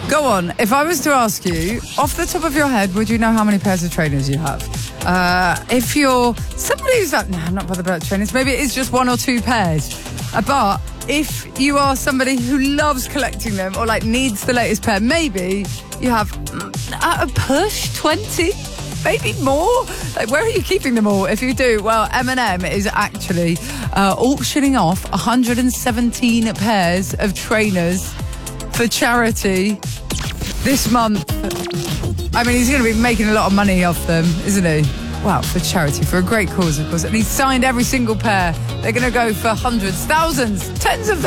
Go on. If I was to ask you, off the top of your head, would you know how many pairs of trainers you have? If you're somebody who's like, nah, I'm not bothered about trainers, maybe it is just 1 or 2 pairs. But if you are somebody who loves collecting them or like needs the latest pair, maybe you have at a push 20, maybe more. Like, where are you keeping them all? If you do, well, M&M is actually auctioning off 117 pairs of trainers for charity this month. I mean, he's going to be making a lot of money off them, isn't he? Wow, for charity, for a great cause, of course. And he's signed every single pair. They're going to go for hundreds, thousands, tens of thousands.